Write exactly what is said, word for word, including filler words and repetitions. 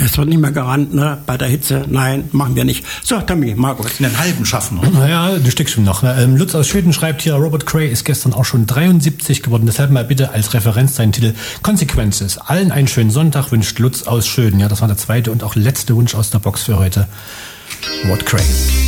Es wird nicht mehr gerannt, ne? Bei der Hitze. Nein, machen wir nicht. So, Tommy, Markus. Den halben schaffen. Naja, ein Stückchen noch. Ähm, Lutz aus Schweden schreibt hier, Robert Cray ist gestern auch schon dreiundsiebzig geworden. Deshalb mal bitte als Referenz seinen Titel Consequences. Allen einen schönen Sonntag wünscht Lutz aus Schweden. Ja, das war der zweite und auch letzte Wunsch aus der Box für heute. Robert Cray.